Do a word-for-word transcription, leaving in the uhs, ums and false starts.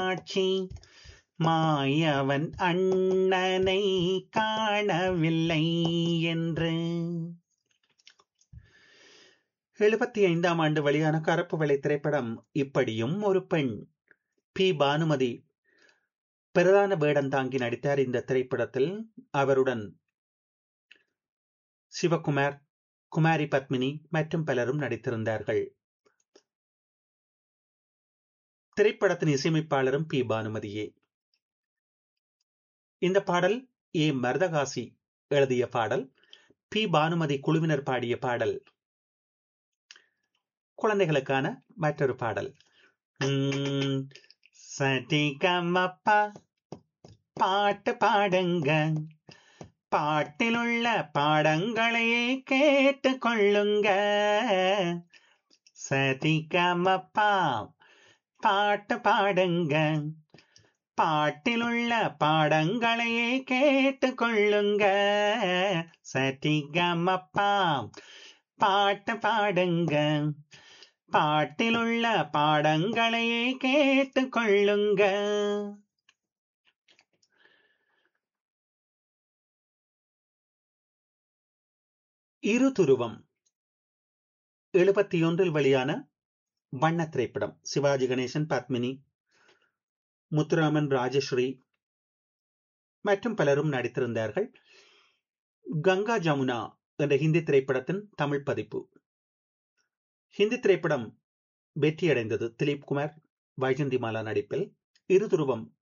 ஆட்சி மாயவன் அண்ணனை காணவில்லை என்று. எழுபத்தி ஐந்தாம் ஆண்டு வெளியான கருப்பு வெள்ளை திரைப்படம் இப்படியும் ஒரு பெண். பி பானுமதி பிரதான வேடம் தாங்கி நடித்தார் இந்த திரைப்படத்தில். அவருடன் சிவகுமார், குமாரி பத்மினி மற்றும் பலரும் நடித்திருந்தார்கள். திரைப்படத்தின் இசையமைப்பாளரும் பி பானுமதியே. இந்த பாடல் ஏ மர்தகாசி எழுதிய பாடல், பி பானுமதி குழுவினர் பாடிய பாடல். குழந்தைகளுக்கான மற்றொரு பாடல். சதிகமப்பா பாட்டு பாடுங்க, பாட்டில் உள்ள பாடங்களையே கேட்டு கொள்ளுங்க. சதிகமப்பா பாட்டு பாடுங்க, பாட்டில் உள்ள பாடங்களையே கேட்டு கொள்ளுங்க. சதிகமப்பா பாட்டு பாடுங்க, பாட்டில் உள்ள பாடங்களையே கேட்டு கொள்ளுங்க. இரு துருவம் எழுபத்தி ஒன்றில் வெளியான வண்ண திரைப்படம். சிவாஜி கணேசன், பத்மினி, முத்துராமன், ராஜஸ்ரீ மற்றும் பலரும் நடித்திருந்தார்கள். கங்கா ஜமுனா என்ற ஹிந்தி திரைப்படத்தின் தமிழ் பதிப்பு. ஹிந்தி திரைப்படம் வெற்றியடைந்தது திலீப் குமார், வைஜந்திமாலா நடிப்பில். இரு துருவம்